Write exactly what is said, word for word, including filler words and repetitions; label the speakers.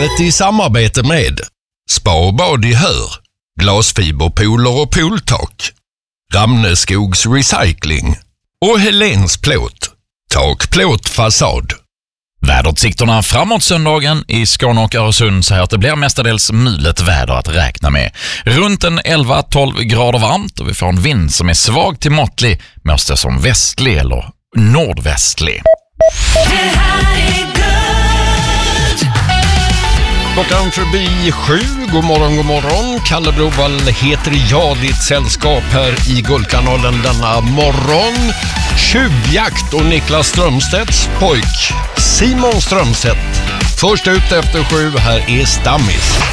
Speaker 1: livet i samarbete med Spa och bad i Hör, glasfiberpooler och pooltak, Ramneskogs Recycling och Helens plåt, takplåt fasad.
Speaker 2: Väderutsikterna framåt söndagen i Skåne och Öresund säger att det blir mestadels mulet väder att räkna med. Runt en elva till tolv grader varmt och vi får en vind som är svag till måttlig med oss som västlig eller nordvästlig.
Speaker 3: Det här är Guld.
Speaker 1: Klockan förbi sju, god morgon, god morgon. Kalle Brovall heter jag, ditt sällskap här i Guldkanalen denna morgon. Tjuvjakt och Niklas Strömstedts pojk Simon Strömstedt. Först ut efter sju, här är Stammis.